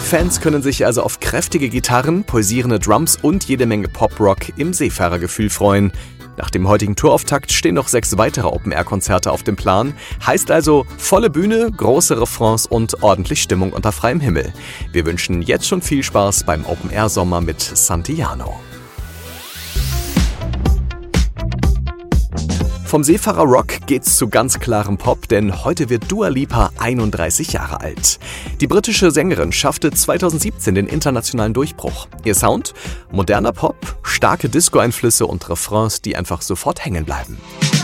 Fans können sich also auf kräftige Gitarren, pulsierende Drums und jede Menge Pop-Rock im Seefahrergefühl freuen. Nach dem heutigen Tourauftakt stehen noch 6 weitere Open-Air-Konzerte auf dem Plan. Heißt also volle Bühne, große Refrains und ordentlich Stimmung unter freiem Himmel. Wir wünschen jetzt schon viel Spaß beim Open-Air-Sommer mit Santillano. Vom Seefahrer-Rock geht's zu ganz klarem Pop, denn heute wird Dua Lipa 31 Jahre alt. Die britische Sängerin schaffte 2017 den internationalen Durchbruch. Ihr Sound? Moderner Pop, starke Disco-Einflüsse und Refrains, die einfach sofort hängen bleiben.